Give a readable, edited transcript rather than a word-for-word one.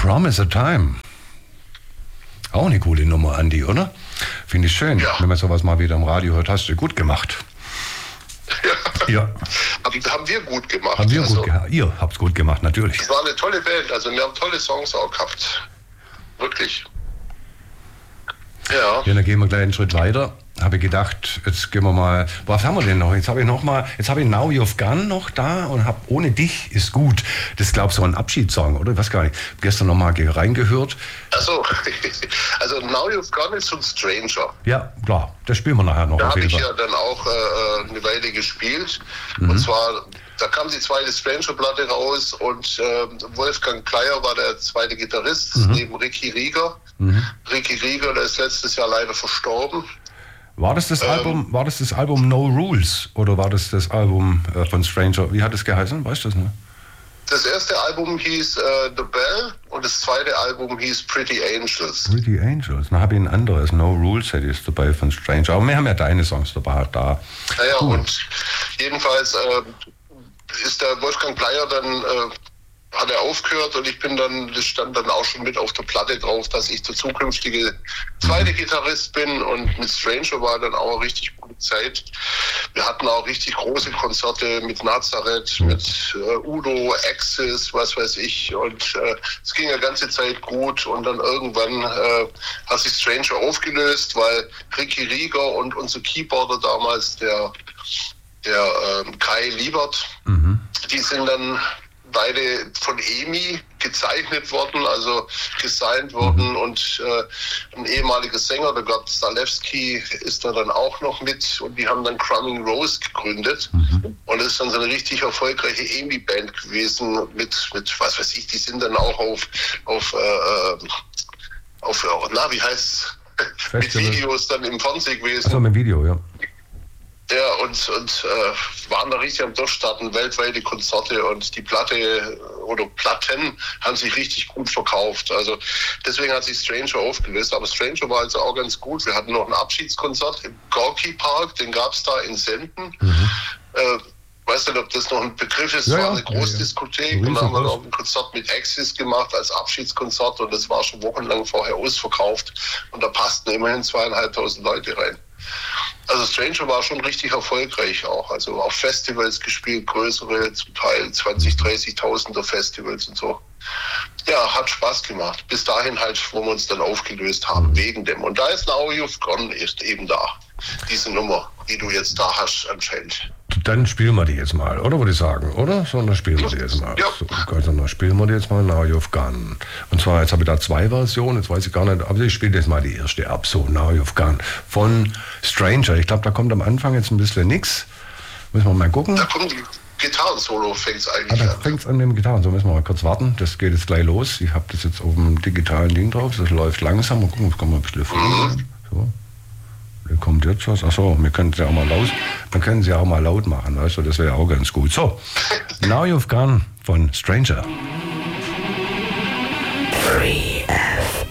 Promise a Time. Auch eine coole Nummer, Andi, oder? Finde ich schön, wenn man sowas mal wieder im Radio hört. Hast du gut gemacht. Ja. Haben wir gut gemacht. Haben wir gut gemacht. Ihr habt es gut gemacht, natürlich. Es war eine tolle Band. Also wir haben tolle Songs auch gehabt. Wirklich. Ja. Ja, dann gehen wir gleich einen Schritt weiter. Habe ich gedacht, jetzt gehen wir mal, was haben wir denn noch? Jetzt habe ich Now You've Gone noch da und habe Ohne dich ist gut. Das ist, glaube ich, so ein Abschiedssong, oder? Ich weiß gar nicht. Ich habe gestern noch mal reingehört. Achso, also Now You've Gone ist schon Stranger. Ja, klar, das spielen wir nachher noch. Da habe ich ja dann auch eine Weile gespielt. Und zwar, da kam die zweite Stranger-Platte raus und Wolfgang Kleier war der zweite Gitarrist, neben Ricky Rieger. Ricky Rieger, der ist letztes Jahr leider verstorben. War das das Album No Rules oder war das Album von Stranger? Wie hat es geheißen? Weißt du das noch? Das erste Album hieß The Bell und das zweite Album hieß Pretty Angels. Pretty Angels. Dann habe ich ein anderes, No Rules hätte ich dabei von Stranger. Aber wir haben ja deine Songs dabei da. Naja, und jedenfalls ist der Wolfgang Bleier dann hat er aufgehört und das stand dann auch schon mit auf der Platte drauf, dass ich der zukünftige zweite Gitarrist bin und mit Stranger war dann auch eine richtig gute Zeit. Wir hatten auch richtig große Konzerte mit Nazareth, mit Udo, Axis, was weiß ich und es ging eine ganze Zeit gut und dann irgendwann hat sich Stranger aufgelöst, weil Ricky Rieger und unser Keyboarder damals, der Kai Liebert, die sind dann beide von EMI gezeichnet worden, also gesigned worden und ein ehemaliger Sänger, der Gott Zalewski, ist da dann auch noch mit und die haben dann Crumbing Rose gegründet und das ist dann so eine richtig erfolgreiche EMI-Band gewesen mit was weiß ich, die sind dann auch auf wie heißt's? Mit Videos dann im Fernsehen gewesen. Also mit Video, ja. Ja, und waren da richtig am Durchstarten, weltweite Konzerte und die Platte oder Platten haben sich richtig gut verkauft. Also deswegen hat sich Stranger aufgelöst. Aber Stranger war also auch ganz gut. Wir hatten noch ein Abschiedskonzert im Gorki Park, den gab es da in Senden. Weißt du, ob das noch ein Begriff ist? Ja, war eine Großdiskothek und da haben wir noch ein Konzert mit Axis gemacht als Abschiedskonzert und das war schon wochenlang vorher ausverkauft und da passten immerhin 2.500 Leute rein. Also Stranger war schon richtig erfolgreich auch. Also auf Festivals gespielt, größere, zum Teil 20.000, 30.000er Festivals und so. Ja, hat Spaß gemacht. Bis dahin halt, wo wir uns dann aufgelöst haben, wegen dem. Und da ist Now You've Gone ist eben da. Diese Nummer, die du jetzt da hast, anscheinend. Dann spielen wir die jetzt mal, oder würde ich sagen, oder? So, dann spielen wir die jetzt mal. Ja. So, also, dann spielen wir die jetzt mal, Now You've Gone. Und zwar, jetzt habe ich da 2 Versionen, jetzt weiß ich gar nicht, aber ich spiele jetzt mal die erste ab, so, Now You've Gone, von Stranger. Ich glaube, da kommt am Anfang jetzt ein bisschen nix. Müssen wir mal gucken. Da kommt die Gitarrensolo, fängt es eigentlich da fängt es an mit dem Gitarrensolo, müssen wir mal kurz warten. Das geht jetzt gleich los. Ich habe das jetzt auf dem digitalen Ding drauf, das läuft langsam. Mal gucken, das kann man ein bisschen früher. So. Da kommt jetzt was. Achso, wir können sie auch mal laut machen, weißt du, das wäre auch ganz gut. So, Now You've Gone von Stranger. 3